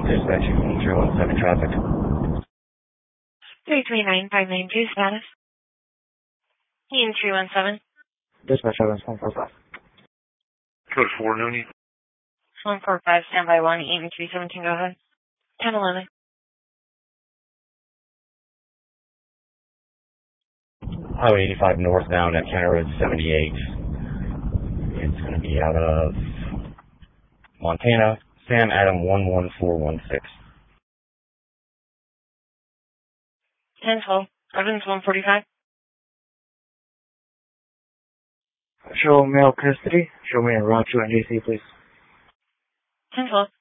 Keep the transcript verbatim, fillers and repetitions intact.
Dispatch, three one seven traffic. three three nine five nine two status. Ian three one seven. Dispatch, Evans one four five. Code four, Noonie. one four five, standby one, Eaton three seventeen, go ahead. ten eleven. Highway eighty-five northbound at County Road seventy-eight. It's going to be out of Montana, Sam Adam one one four one six. ten twelve, Evans one forty-five. Show male custody. Show me in Rancho and D C, please. ten twelve.